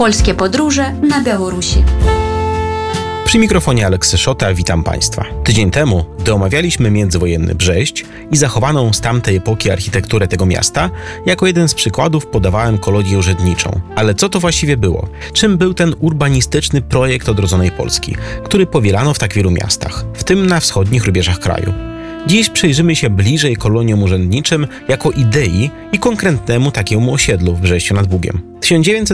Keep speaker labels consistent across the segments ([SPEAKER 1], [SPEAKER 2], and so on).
[SPEAKER 1] Polskie podróże na Białorusi.
[SPEAKER 2] Przy mikrofonie Aleksy Szota, witam Państwa. Tydzień temu, gdy omawialiśmy międzywojenny Brześć i zachowaną z tamtej epoki architekturę tego miasta, jako jeden z przykładów podawałem kolonię urzędniczą. Ale co to właściwie było? Czym był ten urbanistyczny projekt odrodzonej Polski, który powielano w tak wielu miastach, w tym na wschodnich rubieżach kraju? Dziś przyjrzymy się bliżej koloniom urzędniczym jako idei i konkretnemu takiemu osiedlu w Brześciu nad Bugiem. W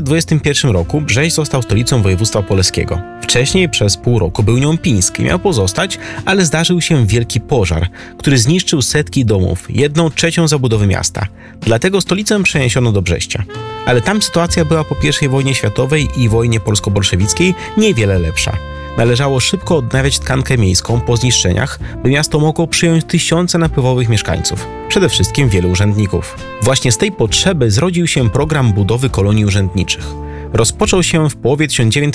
[SPEAKER 2] 1921 roku Brześć został stolicą województwa poleskiego. Wcześniej przez pół roku był nią piński, miał pozostać, ale zdarzył się wielki pożar, który zniszczył setki domów, 1/3 zabudowy miasta. Dlatego stolicę przeniesiono do Brześcia. Ale tam sytuacja była po I wojnie światowej i wojnie polsko-bolszewickiej niewiele lepsza. Należało szybko odnawiać tkankę miejską po zniszczeniach, by miasto mogło przyjąć tysiące napływowych mieszkańców. Przede wszystkim wielu urzędników. Właśnie z tej potrzeby zrodził się program budowy kolonii urzędniczych. Rozpoczął się w połowie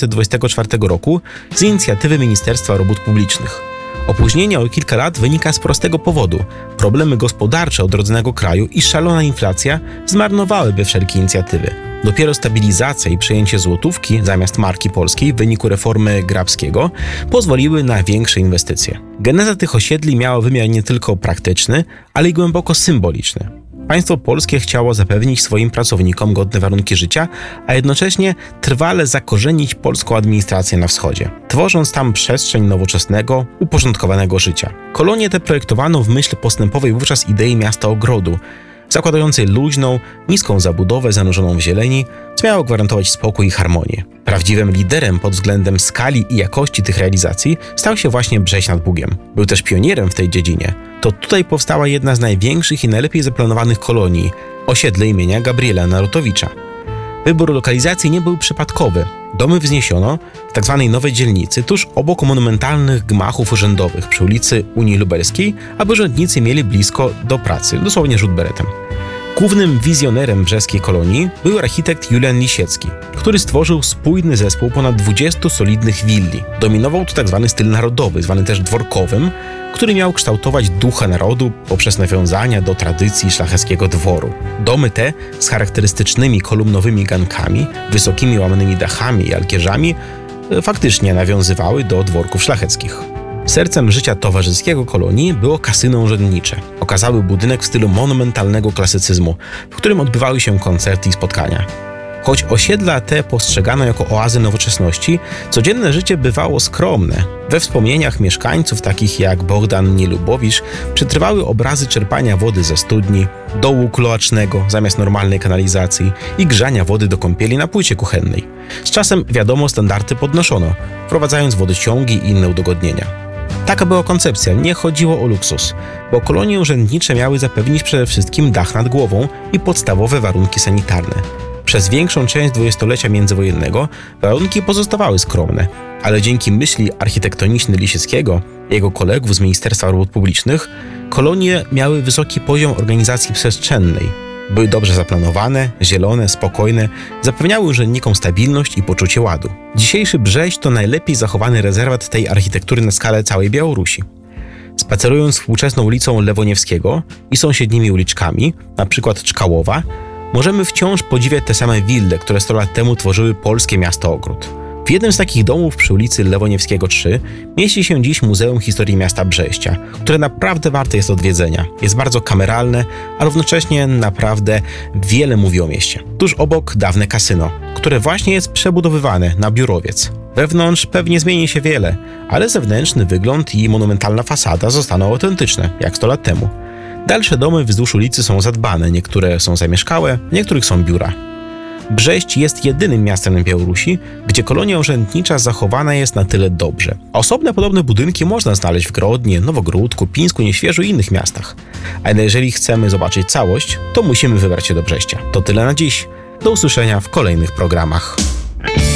[SPEAKER 2] 1924 roku z inicjatywy Ministerstwa Robót Publicznych. Opóźnienie o kilka lat wynika z prostego powodu. Problemy gospodarcze odrodzonego kraju i szalona inflacja zmarnowałyby wszelkie inicjatywy. Dopiero stabilizacja i przejęcie złotówki zamiast marki polskiej w wyniku reformy Grabskiego pozwoliły na większe inwestycje. Geneza tych osiedli miała wymiar nie tylko praktyczny, ale i głęboko symboliczny. Państwo polskie chciało zapewnić swoim pracownikom godne warunki życia, a jednocześnie trwale zakorzenić polską administrację na wschodzie, tworząc tam przestrzeń nowoczesnego, uporządkowanego życia. Kolonie te projektowano w myśl postępowej wówczas idei miasta ogrodu, zakładającej luźną, niską zabudowę zanurzoną w zieleni, co miało gwarantować spokój i harmonię. Prawdziwym liderem pod względem skali i jakości tych realizacji stał się właśnie Brześć nad Bugiem. Był też pionierem w tej dziedzinie. To tutaj powstała jedna z największych i najlepiej zaplanowanych kolonii – osiedle imienia Gabriela Narutowicza. Wybór lokalizacji nie był przypadkowy. Domy wzniesiono w tzw. nowej dzielnicy, tuż obok monumentalnych gmachów urzędowych przy ulicy Unii Lubelskiej, aby urzędnicy mieli blisko do pracy, dosłownie rzut beretem. Głównym wizjonerem brzeskiej kolonii był architekt Julian Lisiecki, który stworzył spójny zespół ponad 20 solidnych willi. Dominował tu tzw. styl narodowy, zwany też dworkowym, który miał kształtować ducha narodu poprzez nawiązania do tradycji szlacheckiego dworu. Domy te z charakterystycznymi kolumnowymi gankami, wysokimi łamanymi dachami i alkierzami faktycznie nawiązywały do dworków szlacheckich. Sercem życia towarzyskiego kolonii było kasyno urzędnicze. Okazały budynek w stylu monumentalnego klasycyzmu, w którym odbywały się koncerty i spotkania. Choć osiedla te postrzegano jako oazy nowoczesności, codzienne życie bywało skromne. We wspomnieniach mieszkańców takich jak Bogdan Nielubowicz przetrwały obrazy czerpania wody ze studni, dołu kloacznego zamiast normalnej kanalizacji i grzania wody do kąpieli na płycie kuchennej. Z czasem, wiadomo, standardy podnoszono, wprowadzając wodociągi i inne udogodnienia. Taka była koncepcja, nie chodziło o luksus, bo kolonie urzędnicze miały zapewnić przede wszystkim dach nad głową i podstawowe warunki sanitarne. Przez większą część dwudziestolecia międzywojennego warunki pozostawały skromne, ale dzięki myśli architektonicznej Lisieckiego i jego kolegów z Ministerstwa Robót Publicznych, kolonie miały wysoki poziom organizacji przestrzennej. Były dobrze zaplanowane, zielone, spokojne, zapewniały urzędnikom stabilność i poczucie ładu. Dzisiejszy Brześć to najlepiej zachowany rezerwat tej architektury na skalę całej Białorusi. Spacerując współczesną ulicą Lewoniewskiego i sąsiednimi uliczkami, np. Czkałowa, możemy wciąż podziwiać te same wille, które 100 lat temu tworzyły polskie miasto-ogród. W jednym z takich domów przy ulicy Lewoniewskiego 3 mieści się dziś Muzeum Historii Miasta Brześcia, które naprawdę warte jest odwiedzenia. Jest bardzo kameralne, a równocześnie naprawdę wiele mówi o mieście. Tuż obok dawne kasyno, które właśnie jest przebudowywane na biurowiec. Wewnątrz pewnie zmieni się wiele, ale zewnętrzny wygląd i monumentalna fasada zostaną autentyczne, jak 100 lat temu. Dalsze domy wzdłuż ulicy są zadbane, niektóre są zamieszkałe, w niektórych są biura. Brześć jest jedynym miastem na Białorusi, gdzie kolonia urzędnicza zachowana jest na tyle dobrze. Osobne podobne budynki można znaleźć w Grodnie, Nowogródku, Pińsku, Nieświeżu i innych miastach. A jeżeli chcemy zobaczyć całość, to musimy wybrać się do Brześcia. To tyle na dziś. Do usłyszenia w kolejnych programach.